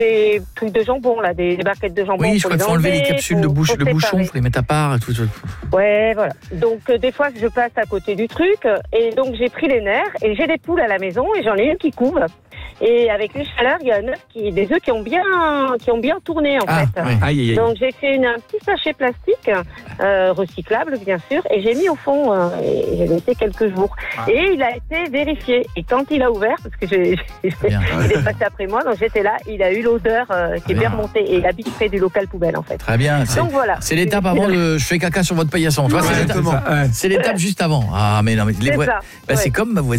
des trucs de jambon, là, des barquettes de jambon. Oui, je crois qu'il faut enlever les capsules de bouche, le bouchon, il faut les mettre à part. Tout. Ouais, voilà. Donc, des fois, je passe à côté du truc. Et donc, j'ai pris les nerfs et j'ai des poules à la maison et j'en ai une qui couve. Et avec les chaleurs, il y a des œufs qui ont bien tourné, en fait. Ouais. Aïe. Donc, j'ai fait un petit sachet plastique, recyclable, bien sûr, et j'ai mis au fond, et j'ai laissé quelques jours. Et il a été vérifié. Et quand il a ouvert, parce que il est passé après moi, donc j'étais là, il a eu l'odeur qui est bien remontée. Et il habite près du local poubelle, en fait. Très bien. Donc, voilà. C'est l'étape avant je fais caca sur votre paillasson. Tu vois, c'est l'étape juste avant. Ah, mais non, mais C'est ça. c'est comme ma voisine.